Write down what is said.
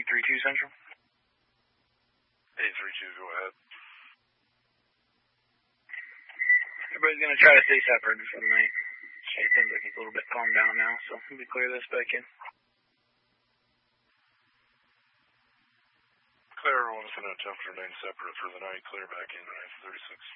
832 Central. 832, go ahead. Everybody's going to try to stay separated for the night. It seems like it's a little bit calmed down now, so let me clear this back in. Clear, everyone's going to attempt to remain separate for the night. Clear back in 936.